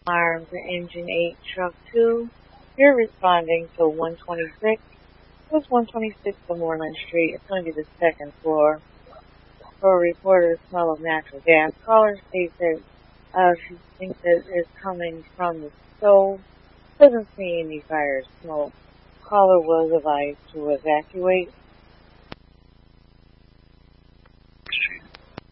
Alarm to Engine 8, Truck 2. You're responding to 126. It's 126 on Moreland Street. It's going to be the second floor. For a reported smell of natural gas, caller states that she thinks that it's coming from the stove. Doesn't see any fire smoke. Caller was advised to evacuate.